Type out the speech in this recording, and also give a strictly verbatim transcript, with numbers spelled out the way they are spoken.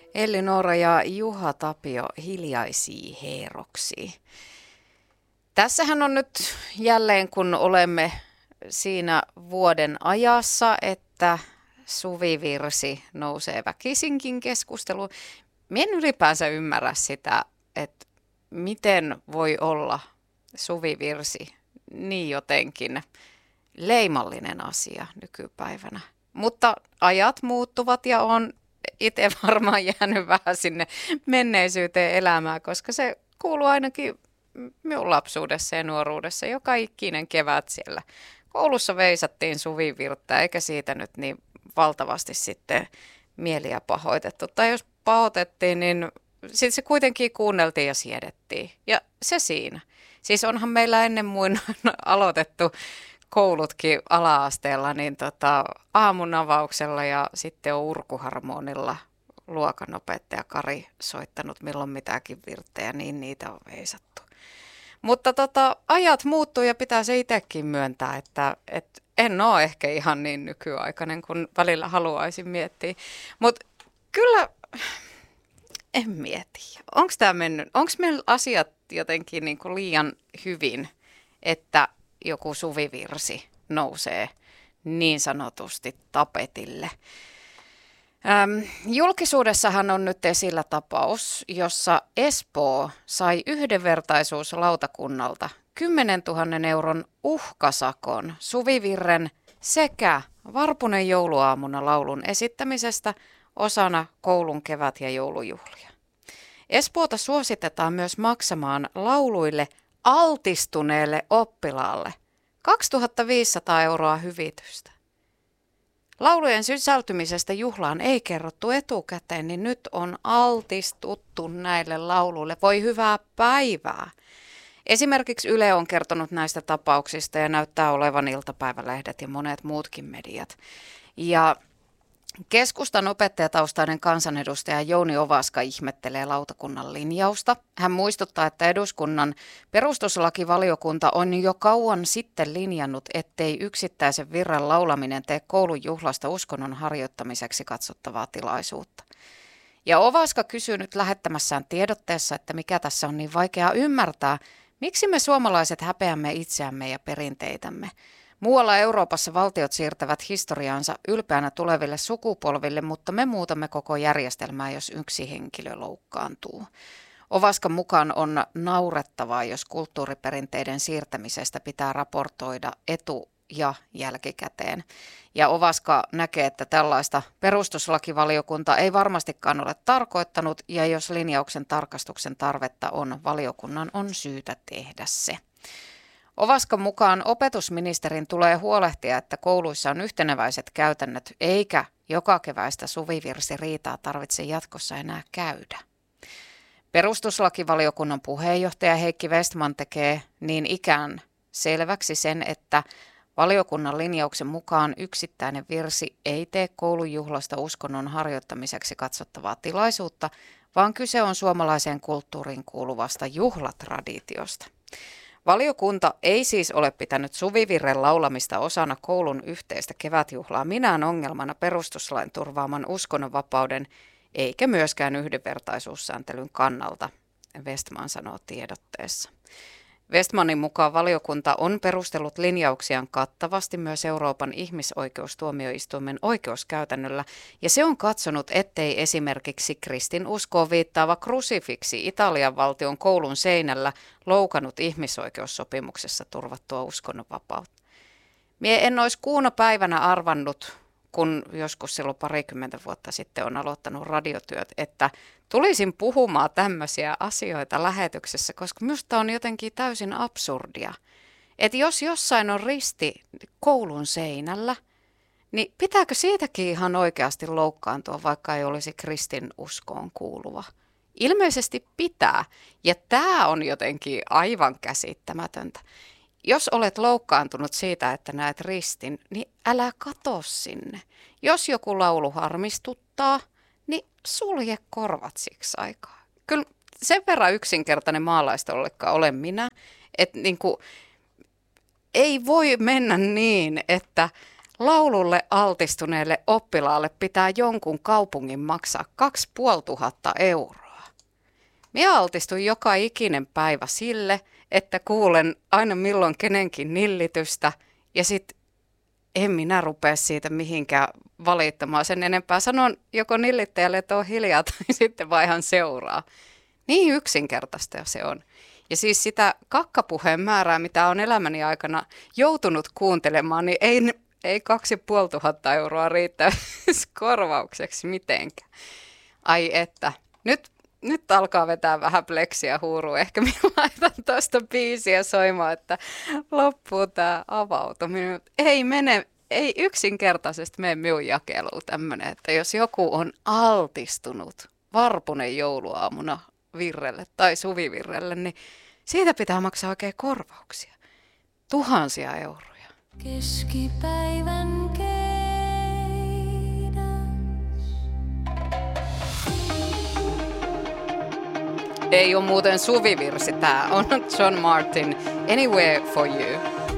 Elli-Noora ja Juha Tapio, Hiljaisia heroksia. Tässähän on nyt jälleen, kun olemme siinä vuoden ajassa, että suvivirsi nousee väkisinkin keskusteluun. Minä en ylipäänsä ymmärrä sitä, että miten voi olla suvivirsi niin jotenkin leimallinen asia nykypäivänä. Mutta ajat muuttuvat ja on itse varmaan jäänyt vähän sinne menneisyyteen elämään, koska se kuuluu ainakin minun lapsuudessa ja nuoruudessa. Joka ikinen kevät siellä koulussa veisattiin suvivirttä, eikä siitä nyt niin valtavasti sitten mieliä pahoitettu. Tai jos pahoitettiin, niin sitten se kuitenkin kuunneltiin ja siedettiin. Ja se siinä. Siis onhan meillä ennen muinoin aloitettu koulutkin ala-asteella niin tota, aamun avauksella ja sitten on urkuharmonilla luokanopettaja Kari soittanut milloin mitäkin virttejä, niin niitä on veisattu. Mutta tota, ajat muuttuu ja pitää se itsekin myöntää, että et en ole ehkä ihan niin nykyaikainen kuin välillä haluaisin miettiä. Mutta kyllä en mieti. Onko tämä mennyt, onko meillä asiat jotenkin niin kuin liian hyvin, että joku suvivirsi nousee niin sanotusti tapetille. Ähm, julkisuudessahan on nyt esillä tapaus, jossa Espoo sai yhdenvertaisuuslautakunnalta kymmenentuhannen euron uhkasakon suvivirren sekä Varpunen jouluaamuna laulun esittämisestä osana koulun kevät- ja joulujuhlia. Espoota suositetaan myös maksamaan lauluille altistuneelle oppilaalle kaksituhattaviisisataa euroa hyvitystä. Laulujen sisältymisestä juhlaan ei kerrottu etukäteen, niin nyt on altistuttu näille lauluille. Voi hyvää päivää! Esimerkiksi Yle on kertonut näistä tapauksista ja näyttää olevan iltapäivälehdet ja monet muutkin mediat. Ja keskustan opettajataustainen kansanedustaja Jouni Ovaska ihmettelee lautakunnan linjausta. Hän muistuttaa, että eduskunnan perustuslakivaliokunta on jo kauan sitten linjannut, ettei yksittäisen virran laulaminen tee koulun juhlasta uskonnon harjoittamiseksi katsottavaa tilaisuutta. Ja Ovaska kysyy nyt lähettämässään tiedotteessa, että mikä tässä on niin vaikeaa ymmärtää, miksi me suomalaiset häpeämme itseämme ja perinteitämme. Muualla Euroopassa valtiot siirtävät historiaansa ylpeänä tuleville sukupolville, mutta me muutamme koko järjestelmää, jos yksi henkilö loukkaantuu. Ovaskan mukaan on naurettavaa, jos kulttuuriperinteiden siirtämisestä pitää raportoida etu- ja jälkikäteen. Ja Ovaska näkee, että tällaista perustuslakivaliokunta ei varmastikaan ole tarkoittanut, ja jos linjauksen tarkastuksen tarvetta on, valiokunnan on syytä tehdä se. Ovaskan mukaan opetusministerin tulee huolehtia, että kouluissa on yhteneväiset käytännöt, eikä joka keväistä suvivirsiriitaa tarvitse jatkossa enää käydä. Perustuslakivaliokunnan puheenjohtaja Heikki Westman tekee niin ikään selväksi sen, että valiokunnan linjauksen mukaan yksittäinen virsi ei tee koulujuhlasta uskonnon harjoittamiseksi katsottavaa tilaisuutta, vaan kyse on suomalaiseen kulttuuriin kuuluvasta juhlatraditiosta. Valiokunta ei siis ole pitänyt suvivirren laulamista osana koulun yhteistä kevätjuhlaa minään ongelmana perustuslain turvaaman uskonnonvapauden eikä myöskään yhdenvertaisuussääntelyn kannalta, Westman sanoo tiedotteessa. Westmanin mukaan valiokunta on perustellut linjauksiaan kattavasti myös Euroopan ihmisoikeustuomioistuimen oikeuskäytännöllä, ja se on katsonut, ettei esimerkiksi kristinuskoon viittaava krusifiksi Italian valtion koulun seinällä loukannut ihmisoikeussopimuksessa turvattua uskonnonvapautta. Mie en olisi kuuna päivänä arvannut, kun joskus silloin parikymmentä vuotta sitten on aloittanut radiotyöt, että tulisin puhumaan tämmöisiä asioita lähetyksessä, koska minusta on jotenkin täysin absurdia. Että jos jossain on risti koulun seinällä, niin pitääkö siitäkin ihan oikeasti loukkaantua, vaikka ei olisi kristinuskoon kuuluva? Ilmeisesti pitää, ja tämä on jotenkin aivan käsittämätöntä. Jos olet loukkaantunut siitä, että näet ristin, niin älä kato sinne. Jos joku laulu harmistuttaa, niin sulje korvat siksi aikaa. Kyllä sen verran yksinkertainen maalaistollekaan olen minä, että niin kuin, ei voi mennä niin, että laululle altistuneelle oppilaalle pitää jonkun kaupungin maksaa kaksituhattaviisisataa euroa. Minä altistuin joka ikinen päivä sille, että kuulen aina milloin kenenkin nillitystä ja sitten en minä rupea siitä mihinkään valittamaan sen enempää. Sanon joko nillittäjälle, että on hiljaa tai sitten vaan ihan seuraa. Niin yksinkertaista se on. Ja siis sitä kakkapuheen määrää, mitä on elämäni aikana joutunut kuuntelemaan, niin ei, ei kaksi puoli tuhatta euroa riittää korvaukseksi mitenkään. Ai että, nyt, nyt alkaa vetää vähän pleksiä huurua. Ehkä minä laitan tuosta biisiä soimaan, että loppuu tämä avautuminen. Ei mene, ei yksinkertaisesti mene minun jakeluun tämmöinen, että jos joku on altistunut varpunen jouluaamuna virrelle tai suvivirrelle, niin siitä pitää maksaa oikein korvauksia. Tuhansia euroja. Keskipäivän keidäs. Ei ole muuten suvivirsi, tää on John Martin, Anywhere for You.